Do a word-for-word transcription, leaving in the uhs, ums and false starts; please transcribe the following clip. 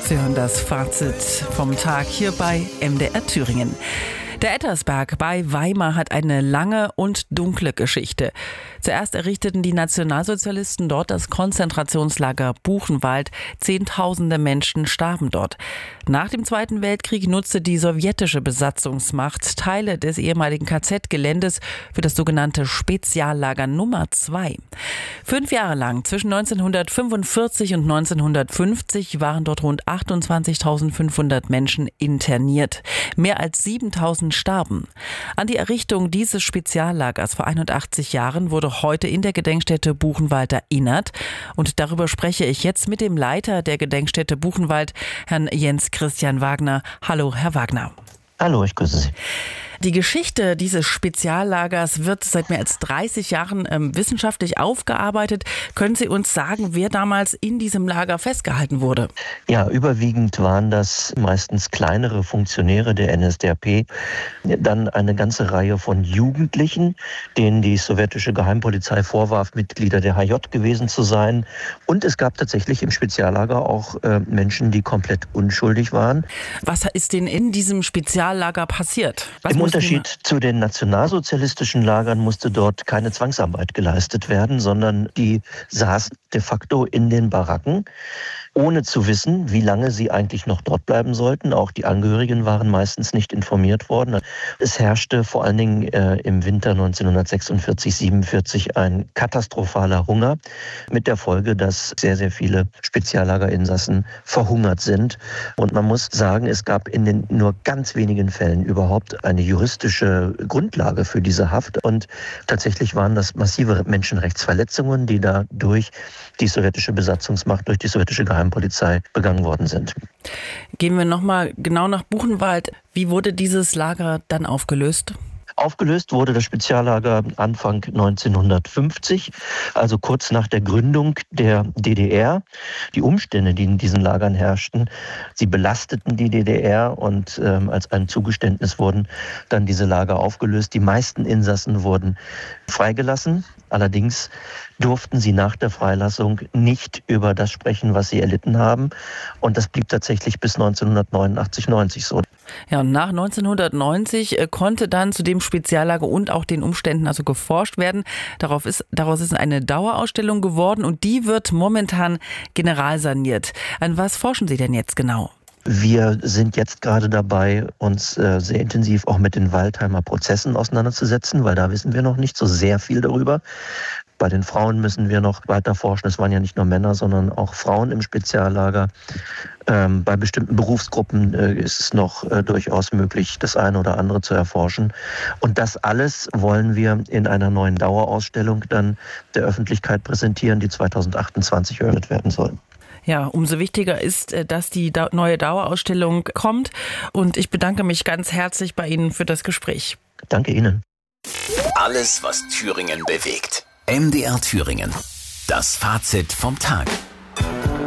Sie hören das Fazit vom Tag hier bei M D R Thüringen. Der Ettersberg bei Weimar hat eine lange und dunkle Geschichte. Zuerst errichteten die Nationalsozialisten dort das Konzentrationslager Buchenwald. Zehntausende Menschen starben dort. Nach dem Zweiten Weltkrieg nutzte die sowjetische Besatzungsmacht Teile des ehemaligen K Z-Geländes für das sogenannte Speziallager Nummer zwei. Fünf Jahre lang, zwischen neunzehnhundertfünfundvierzig und neunzehnhundertfünfzig, waren dort rund achtundzwanzigtausendfünfhundert Menschen interniert. Mehr als siebentausend starben. An die Errichtung dieses Speziallagers vor einundachtzig Jahren wurde heute in der Gedenkstätte Buchenwald erinnert. Und darüber spreche ich jetzt mit dem Leiter der Gedenkstätte Buchenwald, Herrn Jens Christian Wagner. Hallo, Herr Wagner. Hallo, ich grüße Sie. Die Geschichte dieses Speziallagers wird seit mehr als dreißig Jahren ähm, wissenschaftlich aufgearbeitet. Können Sie uns sagen, wer damals in diesem Lager festgehalten wurde? Ja, überwiegend waren das meistens kleinere Funktionäre der N S D A P. Dann eine ganze Reihe von Jugendlichen, denen die sowjetische Geheimpolizei vorwarf, Mitglieder der H J gewesen zu sein. Und es gab tatsächlich im Speziallager auch äh, Menschen, die komplett unschuldig waren. Was ist denn in diesem Speziallager passiert? Was Im Unterschied zu den nationalsozialistischen Lagern musste dort keine Zwangsarbeit geleistet werden, sondern die saßen de facto in den Baracken, ohne zu wissen, wie lange sie eigentlich noch dort bleiben sollten. Auch die Angehörigen waren meistens nicht informiert worden. Es herrschte vor allen Dingen äh, im Winter neunzehnhundertsechsundvierzig siebenundvierzig ein katastrophaler Hunger mit der Folge, dass sehr, sehr viele Speziallagerinsassen verhungert sind. Und man muss sagen, es gab in den nur ganz wenigen Fällen überhaupt eine juristische Grundlage für diese Haft. Und tatsächlich waren das massive Menschenrechtsverletzungen, die da durch die sowjetische Besatzungsmacht, durch die sowjetische Geheimpolizei begangen worden sind. Gehen wir nochmal genau nach Buchenwald. Wie wurde dieses Lager dann aufgelöst? Aufgelöst wurde das Speziallager Anfang neunzehnhundertfünfzig, also kurz nach der Gründung der D D R. Die Umstände, die in diesen Lagern herrschten, sie belasteten die D D R und ähm, als ein Zugeständnis wurden dann diese Lager aufgelöst. Die meisten Insassen wurden freigelassen. Allerdings durften sie nach der Freilassung nicht über das sprechen, was sie erlitten haben. Und das blieb tatsächlich bis neunzehnhundertneunundachtzig neunzig so. Ja, und nach neunzehnhundertneunzig konnte dann zu dem Speziallager und auch den Umständen also geforscht werden. Darauf ist, daraus ist eine Dauerausstellung geworden und die wird momentan generalsaniert. An was forschen Sie denn jetzt genau? Wir sind jetzt gerade dabei, uns äh, sehr intensiv auch mit den Waldheimer Prozessen auseinanderzusetzen, weil da wissen wir noch nicht so sehr viel darüber. Bei den Frauen müssen wir noch weiter forschen. Es waren ja nicht nur Männer, sondern auch Frauen im Speziallager. Ähm, bei bestimmten Berufsgruppen äh, ist es noch äh, durchaus möglich, das eine oder andere zu erforschen. Und das alles wollen wir in einer neuen Dauerausstellung dann der Öffentlichkeit präsentieren, die zweitausendachtundzwanzig eröffnet werden soll. Ja, umso wichtiger ist, dass die neue Dauerausstellung kommt. Und ich bedanke mich ganz herzlich bei Ihnen für das Gespräch. Danke Ihnen. Alles, was Thüringen bewegt. M D R Thüringen. Das Fazit vom Tag.